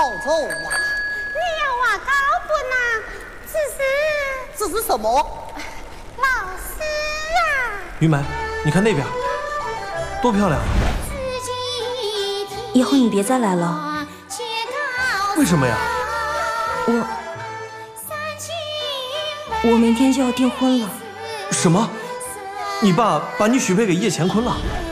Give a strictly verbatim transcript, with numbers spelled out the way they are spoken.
好走啊！ 你要我高不呢？只是， 这是什么？ 老师啊！ 玉梅，你看那边，多漂亮！ 以后你别再来了。 为什么呀？ 我我明天就要订婚了。 什么？你爸把你许配给叶乾坤了？